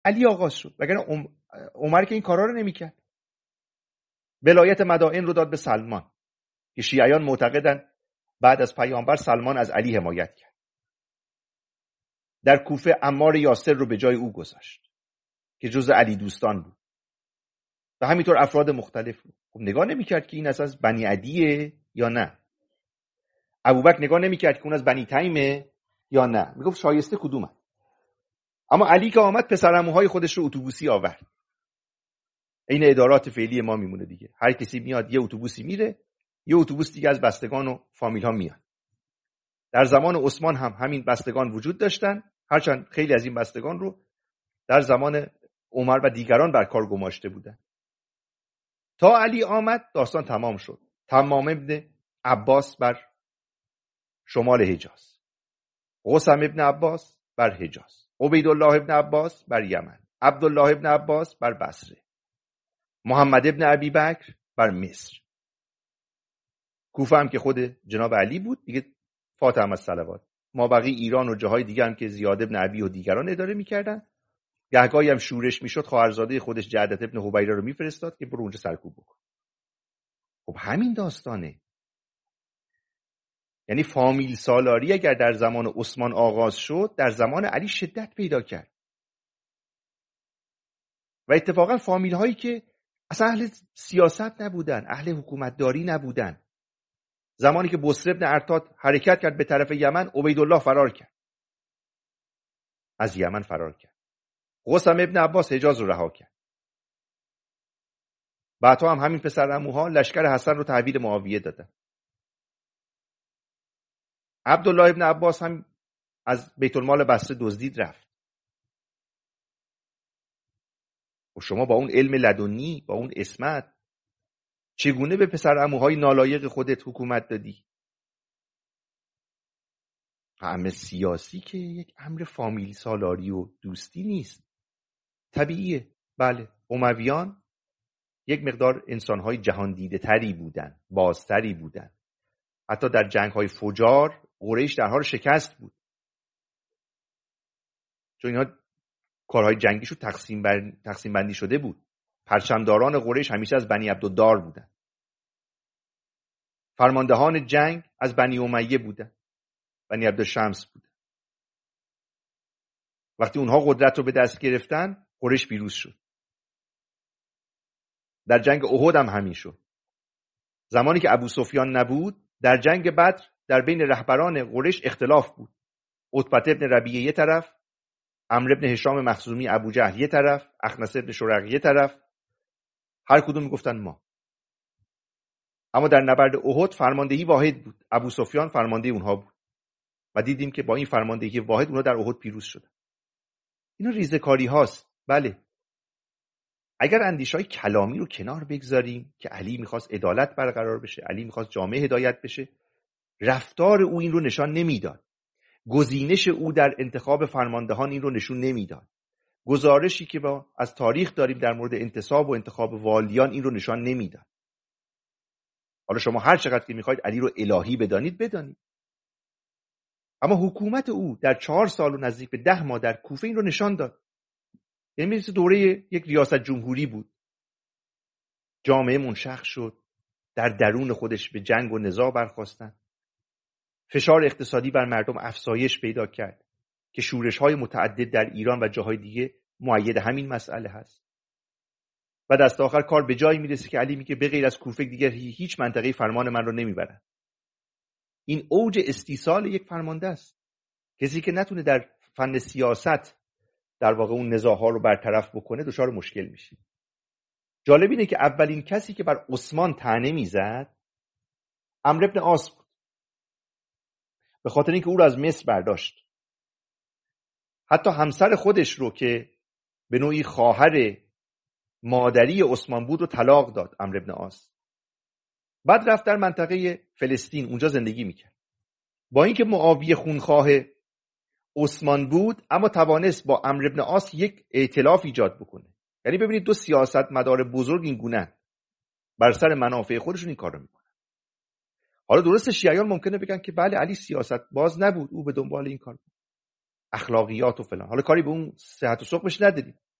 علی آغاز شد، وگرنه عمر که این کارا رو نمی‌کرد. ولایت مدائن رو داد به سلمان که شیعیان معتقدن بعد از پیامبر سلمان از علی حمایت کرد. در کوفه عمار یاسر رو به جای او گذاشت که جزء علی دوستان بود و همینطور افراد مختلف رو. خب نگاه نمی‌کرد که این از بنی عدیه یا نه. ابوبکر نگاه نمی‌کرد که اون از بنی تیمه یا نه، میگفت شایسته کدومه. اما علی که آمد پسرعموهای خودش رو اتوبوسی آورد. این ادارات فعلی ما میمونه دیگه، هر کسی میاد یه اتوبوسی میره، یه اتوبوس دیگه از بستگان و فامیل ها میاد. در زمان عثمان هم همین بستگان وجود داشتن، هرچند خیلی از این بستگان رو در زمان عمر و دیگران بر کار گماشته بودن. تا علی آمد داستان تمام شد. تمام ابن عباس بر شمال حجاز، قسم ابن عباس بر حجاز، عبیدالله ابن عباس بر یمن، عبدالله ابن عباس بر بصره، محمد ابن ابی بکر بر مصر. کوفه هم که خود جناب علی بود دیگه، فاتح از صلوات. ما بقیه ایران و جاهای دیگه هم که زیاد ابن ابی و دیگران اداره میکردن. گهگاهی هم شورش میشد، خواهرزاده خودش جعدت ابن حبیره رو میفرستاد که برو اونجا سرکوب بکن. خب همین داستانه. یعنی فامیل سالاری اگر در زمان عثمان آغاز شد، در زمان علی شدت پیدا کرد. و اتفاقا فامیل هایی که اصلا اهل سیاست نبودن، اهل حکومتداری نبودن، زمانی که بصر ابن ارتاد حرکت کرد به طرف یمن، عبیدالله فرار کرد، از یمن فرار کرد. قسم ابن عباس حجاز رو رها کرد. بعدها هم همین پسرعموها لشکر حسن رو تحویل معاویه دادن. عبدالله ابن عباس هم از بیت المال بصره دزدید رفت. و شما با اون علم لدنی، با اون عصمت، چگونه به پسرعموهای نالایق خودت حکومت دادی؟ امر سیاسی که یک امر فامیل سالاری و دوستی نیست. طبیعیه. بله، امویان یک مقدار انسانهای جهان دیده تری بودن، بازتری بودن. حتی در جنگ‌های فجار قریش در حال شکست بود، چون اینها کارهای جنگیشو تقسیم بندی شده بود. پرچمداران قریش همیشه از بنی عبدالدار بودن. فرماندهان جنگ از بنی امیه بودن، بنی عبدالشمس بودن. وقتی اونها قدرت رو به دست گرفتن، قریش پیروز شد. در جنگ احد هم همین شد. زمانی که ابو سفیان نبود، در جنگ بدر در بین رهبران قریش اختلاف بود. عتبه ابن ربیعه یه طرف، عمرو ابن هشام مخزومی ابو جهل یه طرف، اخنس ابن شرقی یه طرف، هر کدوم میگفتن ما. اما در نبرد احد فرماندهی واحد بود، ابو سفیان فرمانده اونها بود و دیدیم که با این فرماندهی واحد اونها در احد پیروز شدن. اینا ریزه‌کاری هاست. بله، اگر اندیشه‌های کلامی رو کنار بگذاریم که علی میخواست عدالت برقرار بشه، علی میخواست جامعه هدایت بشه، رفتار او این رو نشان نمیداد. گزینش او در انتخاب فرماندهان این رو نشون نمیداد. گزارشی که از تاریخ داریم در مورد انتصاب و انتخاب والیان این رو نشان نمیداد. حالا شما هر چقدر که میخواید علی رو الهی بدانید. اما حکومت او در 4 سال و نزدیک به 10 ماه در کوفه این رو نشان داد. یعنی مثل دوره یک ریاست جمهوری بود. جامعه منشق شد، در درون خودش به جنگ و نزاع برخاستن. فشار اقتصادی بر مردم افزایش پیدا کرد که شورش‌های متعدد در ایران و جاهای دیگه مؤید همین مسئله هست. و دست آخر کار به جایی میرسه که علی میگه به غیر از کوفه دیگه هیچ منطقه فرمان من رو نمیبرن. این اوج استیصال یک فرمانده است. کسی که نتونه در فن سیاست در واقع اون نزاع‌ها رو برطرف بکنه دچار مشکل میشه. جالب اینه که اولین کسی که بر عثمان طعنه میزد عمرو بن عاص بود، به خاطر اینکه او رو از مصر برداشت. حتی همسر خودش رو که به نوعی خواهر مادری عثمان بود رو طلاق داد عمرو بن عاص. بعد رفت در منطقه فلسطین، اونجا زندگی میکرد. با اینکه معاویه خونخواه عثمان بود، اما توانست با عمرو بن عاص یک ائتلاف ایجاد بکنه. یعنی ببینید دو سیاستمدار بزرگ این گونه بر سر منافع خودشون این کارو میکنن. حالا درست شیعیان ممکنه بگن که بله علی سیاست باز نبود، او به دنبال این کار بود، اخلاقیات و فلان. حالا کاری به اون صحت و سقمش نداریم.